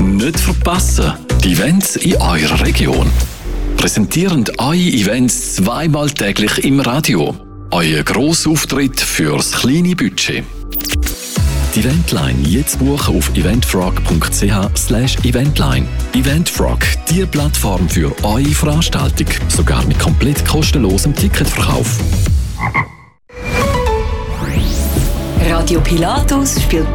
Nicht verpassen, die Events in eurer Region. Präsentierend eure Events zweimal täglich im Radio. Euer Grossauftritt fürs kleine Budget. Die Eventline jetzt buchen auf eventfrog.ch/eventline. Eventfrog, die Plattform für eure Veranstaltung. Sogar mit komplett kostenlosem Ticketverkauf. Radio Pilatus spielt